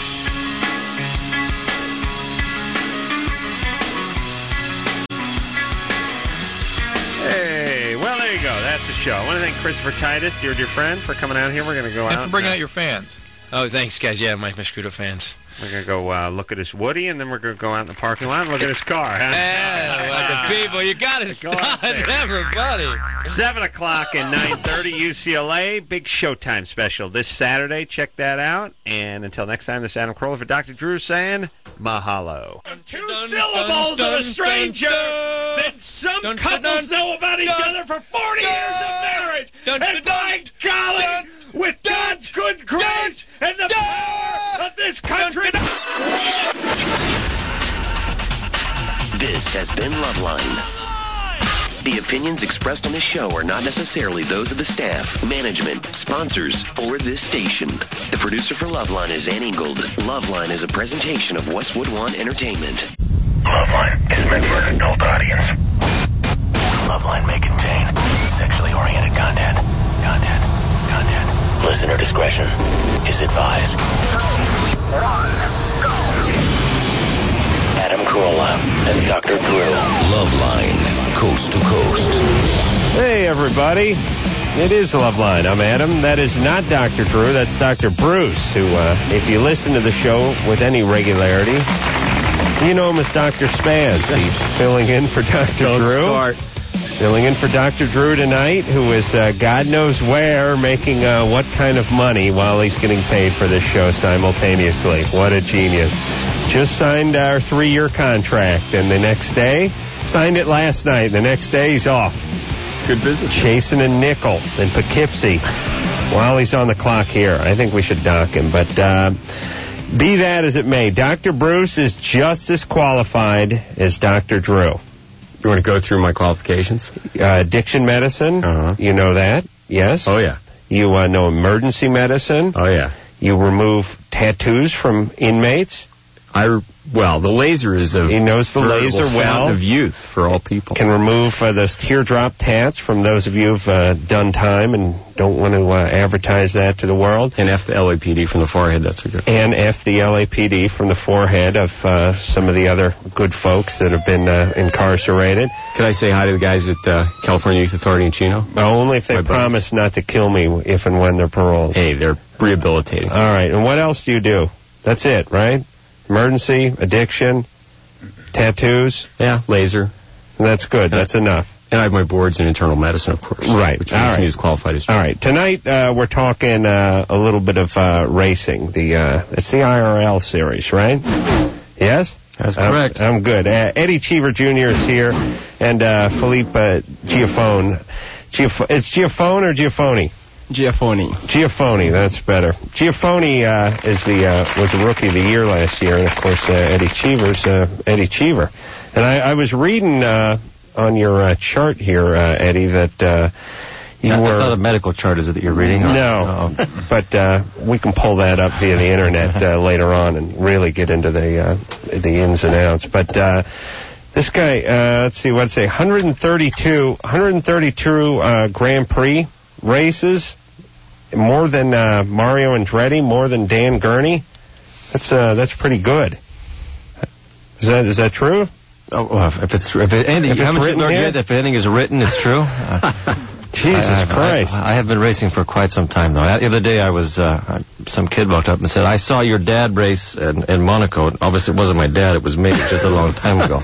Hey, well, there you go. That's the show. I want to thank Christopher Titus, dear friend, for coming out here. We're going to go out. And for bringing out your fans. Oh, thanks, guys. Yeah, my Scooter fans. We're going to go look at his Woody, and then we're going to go out in the parking lot and look at his car. Huh? The people, you got to start, everybody. 7 o'clock and 9:30, UCLA. Big Showtime special this Saturday. Check that out. And until next time, this is Adam Carolla for Dr. Drew saying mahalo. 2 syllables of a stranger that some couples know about each other for 40 years of marriage. And by golly, with God's good grace and the power of this country. This has been Loveline. The opinions expressed on this show are not necessarily those of the staff, management, sponsors, or this station. The producer for Loveline is Ann Ingold. Loveline is a presentation of Westwood One Entertainment. Loveline is meant for an adult audience. Loveline may contain sexually oriented content. Listener discretion is advised. Adam Carolla and Dr. Drew. Loveline, coast to coast. Hey, everybody. It is Loveline. I'm Adam. That is not Dr. Drew. That's Dr. Bruce, who, if you listen to the show with any regularity, you know him as Dr. Spaz. He's filling in for Dr. Drew. Filling in for Dr. Drew tonight, who is God knows where, making what kind of money while he's getting paid for this show simultaneously. What a genius. Just signed our 3-year contract, and the next day, signed it last night. The next day, he's off. Good business. Chasing a nickel in Poughkeepsie while he's on the clock here. I think we should dock him, but be that as it may, Dr. Bruce is just as qualified as Dr. Drew. You want to go through my qualifications? Addiction medicine, You know that, yes? Oh, yeah. You know emergency medicine? Oh, yeah. You remove tattoos from inmates? Well, the laser is he knows the laser well. Of youth for all people. Can remove those teardrop tats from those of you who've done time and don't want to advertise that to the world. And F the LAPD from the forehead. That's a good. And F the LAPD from the forehead of some of the other good folks that have been incarcerated. Can I say hi to the guys at California Youth Authority in Chino? Only if they promise not to kill me if and when they're paroled. Hey, they're rehabilitating. All right. And what else do you do? That's it, right? Emergency, addiction, tattoos. Yeah, laser. That's good. That's enough. And I have my boards in internal medicine, of course. Right. Which makes me as qualified as. All right. Tonight we're talking a little bit of racing. It's the IRL series, right? Yes? That's correct. I'm good. Eddie Cheever Jr. is here, and Philippe Giaffone. It's Giaffone or Giaffoni? Giaffoni, that's better. Giaffoni was a Rookie of the Year last year, and of course Eddie Cheever's Eddie Cheever. And I was reading on your chart here, Eddie, that you were. That's not a medical chart, is it, that you're reading? No, but we can pull that up via the internet later on and really get into the ins and outs. But this guy, let's see, what'd it say? 132 Grand Prix races, more than Mario Andretti, more than Dan Gurney. That's pretty good. Is that true? Oh, well, if anything is written, it's true. Jesus Christ! I have been racing for quite some time, though. The other day, I was some kid walked up and said, "I saw your dad race in Monaco." Obviously, it wasn't my dad; it was me, just a long time ago.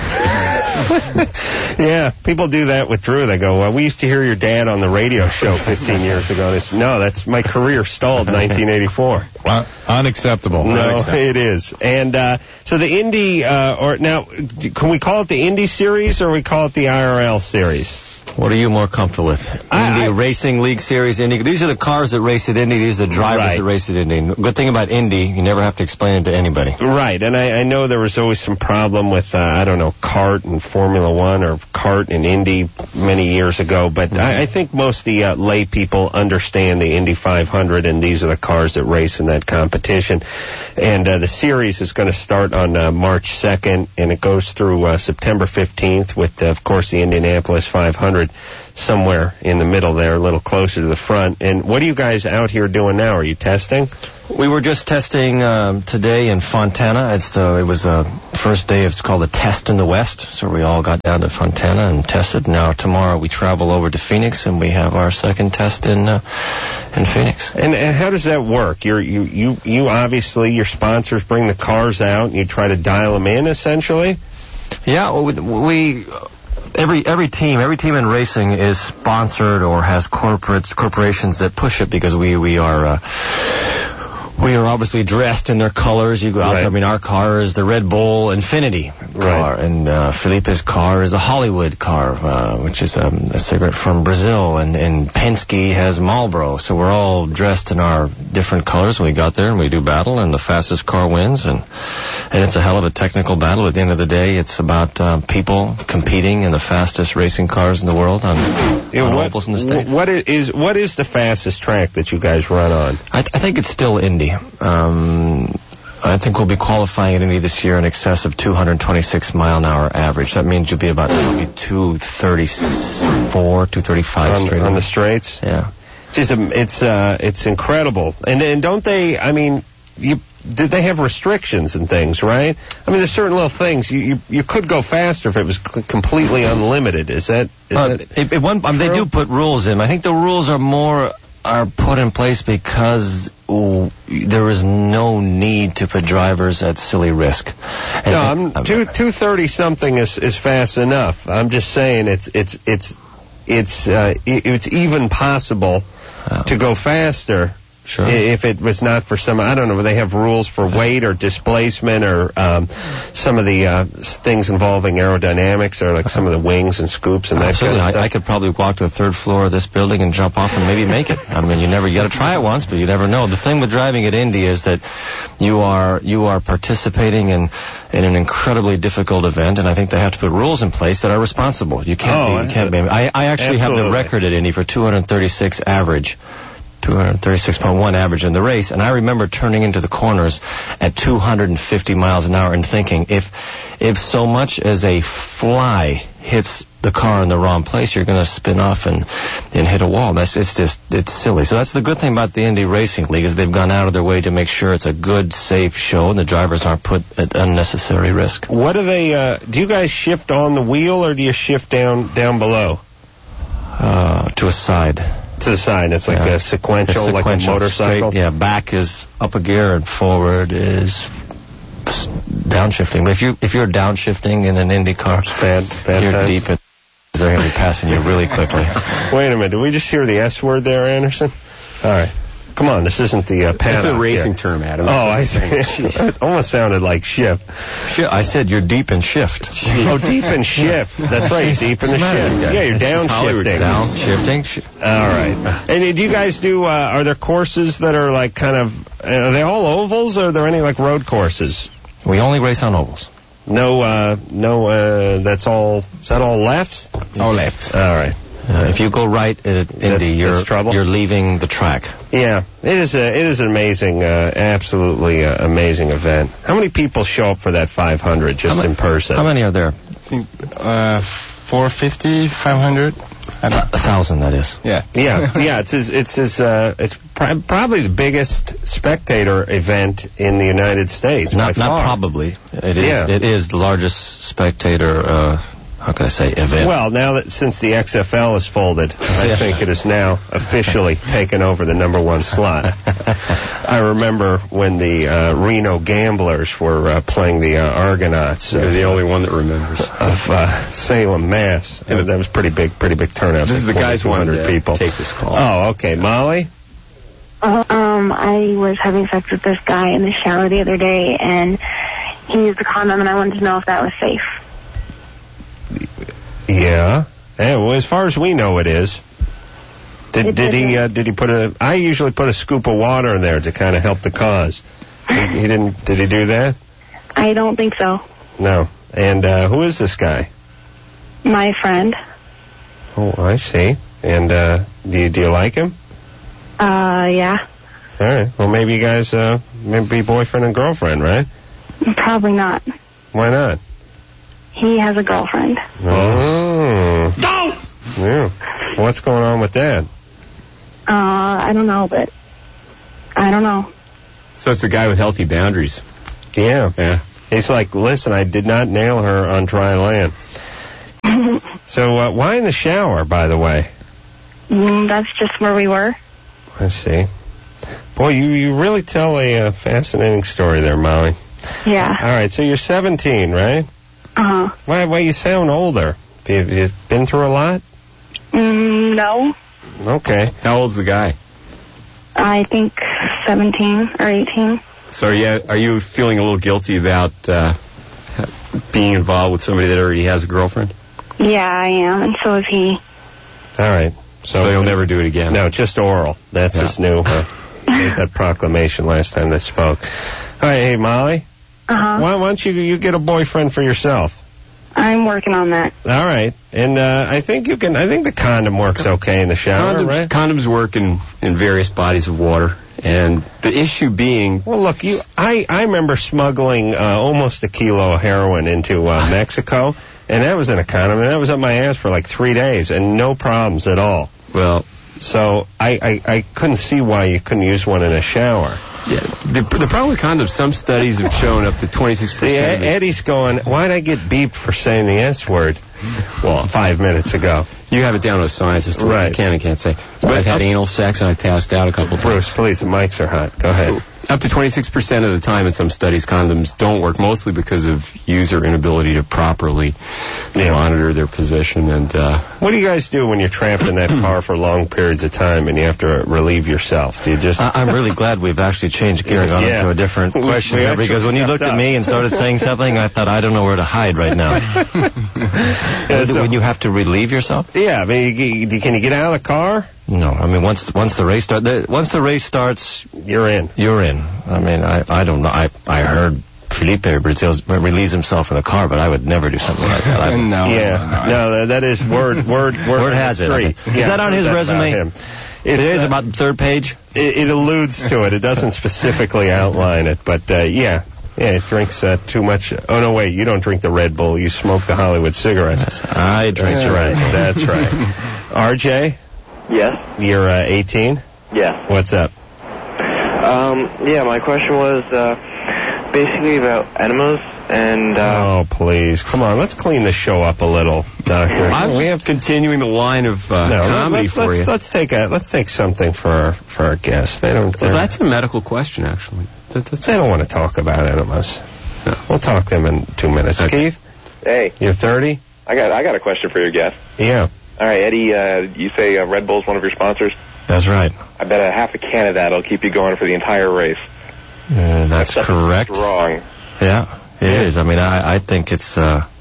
Yeah, people do that with Drew. They go, "Well, we used to hear your dad on the radio show 15 years ago." No, that's my career stalled 1984. Well, unacceptable. No, it is. And so the Indy, can we call it the Indy Series or we call it the IRL Series? What are you more comfortable with? Indy Racing League Series, Indy. These are the cars that race at Indy. These are the drivers that race at Indy. Good thing about Indy, you never have to explain it to anybody. Right, and I know there was always some problem with, kart and Formula One or kart Hart in Indy many years ago, but I think most of the lay people understand the Indy 500, and these are the cars that race in that competition. And the series is going to start on March 2nd, and it goes through September 15th with, of course, the Indianapolis 500 somewhere in the middle there, a little closer to the front. And what are you guys out here doing now? Are you testing? We were just testing today in Fontana. It was the first day. It's called the Test in the West. So we all got down to Fontana and tested. Now tomorrow we travel over to Phoenix and we have our second test in Phoenix. And how does that work? You obviously, your sponsors bring the cars out and you try to dial them in essentially. Yeah, we every team in racing is sponsored or has corporations that push it because we are obviously dressed in their colors. You go out there, I mean, our car is the Red Bull Infinity car, and Felipe's car is a Hollywood car, which is a cigarette from Brazil, and Penske has Marlboro. So we're all dressed in our different colors when we got there, and we do battle, and the fastest car wins, and it's a hell of a technical battle. At the end of the day, it's about people competing in the fastest racing cars in the world on ovals in the States. What is the fastest track that you guys run on? I think it's still Indy. I think we'll be qualifying at Indy this year in excess of 226-mile-an-hour average. That means you'll be about 234, 235 straight on the straights. Yeah, it's incredible. And don't they? I mean, they have restrictions and things, right? I mean, there's certain little things you could go faster if it was completely unlimited. Is that they do put rules in. I think the rules are put in place because there is no need to put drivers at silly risk. And 230 something is fast enough. I'm just saying it's even possible to go faster. Sure. If it was not for some, I don't know, they have rules for weight or displacement or some of the things involving aerodynamics or like some of the wings and scoops and that kind of stuff. I could probably walk to the third floor of this building and jump off and maybe make it. I mean, you got to try it once, but you never know. The thing with driving at Indy is that you are participating in an incredidly difficult event, and I think they have to put rules in place that are responsible. You can't be. I actually have the record at Indy for 236.1 average in the race, and I remember turning into the corners at 250 miles an hour and thinking, if so much as a fly hits the car in the wrong place, you're going to spin off and hit a wall. It's silly. So that's the good thing about the Indy Racing League is they've gone out of their way to make sure it's a good, safe show and the drivers aren't put at unnecessary risk. What do they? Do you guys shift on the wheel or do you shift down below? To a side. To the side. It's like a sequential, like a motorcycle. Straight, back is up a gear and forward is downshifting. But if you're downshifting in an Indy car, bad you're time. deep in. They're going to be passing you really quickly. Wait a minute. Did we just hear the S word there, Anderson? All right. Come on, this isn't the paddock. It's a racing term, Adam. I see. It almost sounded like shift. I said you're deep in shift. Oh, deep in shift. That's right, deep in the shift. Yeah, you're downshifting. Downshifting. All right. And do you guys do, are there courses that are like kind of, are they all ovals or are there any like road courses? We only race on ovals. No, that's all, is that all lefts? All left. All right. If you go right at Indy, you're leaving the track. Yeah, it is an amazing, absolutely amazing event. How many people show up for that 500 just in person? How many are there? 450, 500. 1,000, that is. Yeah. It's probably the biggest spectator event in the United States. Not probably. It is. Yeah. It is the largest spectator. How can I say event? Well, now that since the XFL is folded, I think it is now officially taken over the number one slot. I remember when the Reno Gamblers were playing the Argonauts. You're the only one that remembers. Of Salem, Mass. And that was pretty big turnout. This is the guys who wanted to people. Take this call. Oh, okay. Molly? I was having sex with this guy in the shower the other day, and he used a condom, and I wanted to know if that was safe. Yeah. Well, as far as we know, it is. Did he put I usually put a scoop of water in there to kind of help the cause. He didn't. Did he do that? I don't think so. No. And who is this guy? My friend. Oh, I see. And do you like him? Yeah. All right. Well, maybe you guys maybe be boyfriend and girlfriend, right? Probably not. Why not? He has a girlfriend. Oh. Don't! Yeah. What's going on with that? I don't know, but I don't know. So it's a guy with healthy boundaries. Yeah. Yeah. He's like, listen, I did not nail her on dry land. So why in the shower, by the way? That's just where we were. I see. Boy, you really tell a fascinating story there, Molly. Yeah. All right, so you're 17, right? Uh-huh. Why you sound older? Have you been through a lot? No. Okay. How old's the guy? I think 17 or 18. So are you feeling a little guilty about being involved with somebody that already has a girlfriend? Yeah, I am, and so is he. All right. So you'll never do it again? No, just oral. That's his new made that proclamation last time they spoke. All right, hey, Molly. Uh-huh. Why don't you get a boyfriend for yourself? I'm working on that. All right. And I think you can. I think the condom works okay in the shower, right? Condoms work in various bodies of water. And the issue being... Well, look, I remember smuggling almost a kilo of heroin into Mexico, and that was in a condom, and that was up my ass for like 3 days, and no problems at all. Well... So I couldn't see why you couldn't use one in a shower. Yeah, the problem with condoms, some studies have shown up to 26%. See, Eddie's going, why'd I get beeped for saying the S-word? Well, 5 minutes ago. You have it down to a science as to what you can and can't say. I've had anal sex and I passed out a couple times. Bruce, please, the mics are hot. Go ahead. Up to 26% of the time in some studies, condoms don't work, mostly because of user inability to properly monitor their position. And what do you guys do when you're trapped in that car for long periods of time and you have to relieve yourself? Do you just... I'm really glad we've actually changed gears on to a different question here, because when you looked at me and started saying something, I thought, I don't know where to hide right now. When you have to relieve yourself? Yeah, I mean, can you get out of the car? No, I mean once the race starts, you're in. You're in. I mean, I don't know. I heard Felipe Brazil relieves himself in the car, but I would never do something like that. No, that is word has it. Okay. Is that on his resume? It is about the third page. It alludes to it. It doesn't specifically outline it, but yeah, it drinks too much. Oh no, wait, you don't drink the Red Bull. You smoke the Hollywood cigarettes. I drink. That's right. That's right. RJ. Yes. You're 18? Yes. What's up? Yeah, my question was basically about enemas and... Oh, please. Come on, let's clean the show up a little, Doctor. We have continuing the line of comedy for you. Let's take something for our guests. Well, that's a medical question, actually. They don't want to talk about enemas. No. We'll talk to them in 2 minutes. Okay. Keith? Hey. You're 30? I got a question for your guest. Yeah. All right, Eddie, you say Red Bull's one of your sponsors? That's right. I bet a half a can of that will keep you going for the entire race. That's correct. Wrong. Yeah, it is. I mean, I think it's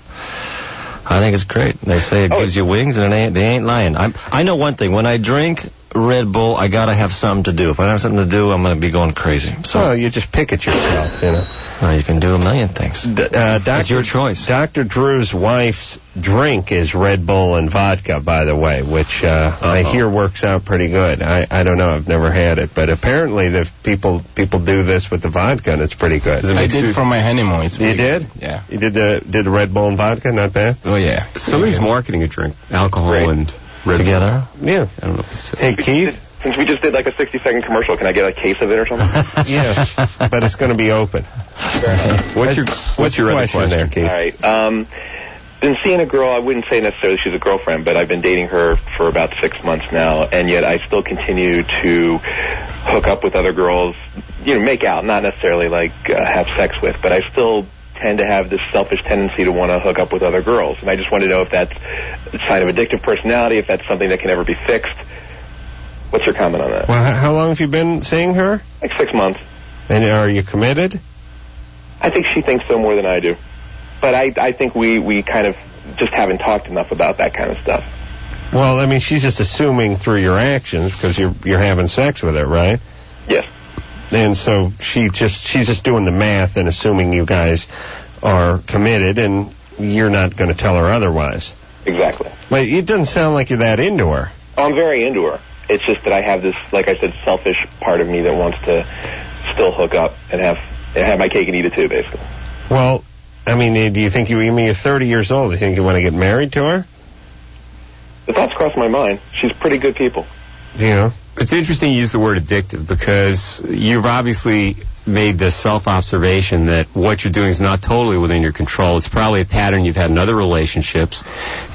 great. They say it gives you wings, and they ain't lying. I know one thing. When I drink Red Bull, I gotta have something to do. If I don't have something to do, I'm gonna be going crazy. So you just pick at yourself, you know. Well, you can do a million things. It's your choice. Dr. Drew's wife's drink is Red Bull and vodka, by the way, which I hear works out pretty good. I don't know. I've never had it, but apparently the people do this with the vodka, and it's pretty good. I did for my honeymoon. You did? Yeah. You did the Red Bull and vodka? Not bad? Oh, yeah. Somebody's marketing a drink. Alcohol and Red together? Bull. Yeah. I don't know if it's... Hey, Keith? Since we just did like a 60-second commercial, can I get a case of it or something? Yeah, but it's going to be open. What's your other question there, Keith? All right. Been seeing a girl. I wouldn't say necessarily she's a girlfriend, but I've been dating her for about 6 months now, and yet I still continue to hook up with other girls. You know, make out, not necessarily like have sex with, but I still tend to have this selfish tendency to want to hook up with other girls, and I just want to know if that's a sign of addictive personality, if that's something that can ever be fixed. What's your comment on that? Well, how long have you been seeing her? Like 6 months. And are you committed? I think she thinks so more than I do. But I think we kind of just haven't talked enough about that kind of stuff. Well, I mean, she's just assuming through your actions because you're having sex with her, right? Yes. And so she's just doing the math and assuming you guys are committed, and you're not going to tell her otherwise. Exactly. But it doesn't sound like you're that into her. Oh, I'm very into her. It's just that I have this, like I said, selfish part of me that wants to still hook up and have my cake and eat it too, basically. Well, I mean, do you think you're 30 years old? Do you think you want to get married to her? The thoughts cross my mind. She's pretty good people. You know? It's interesting you use the word addictive because you've obviously made the self-observation that what you're doing is not totally within your control. It's probably a pattern you've had in other relationships.